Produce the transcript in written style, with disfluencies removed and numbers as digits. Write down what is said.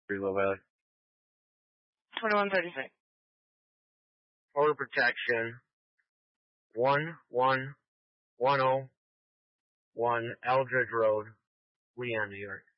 Low Valley. 2136. Order protection. 11101 Eldridge Road, Leon, New York.